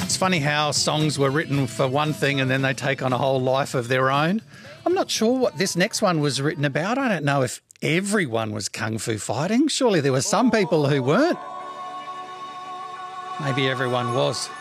It's funny how songs were written for one thing and then they take on a whole life of their own. I'm not sure what this next one was written about. I don't know if everyone was kung fu fighting. Surely there were some people who weren't. Maybe everyone was.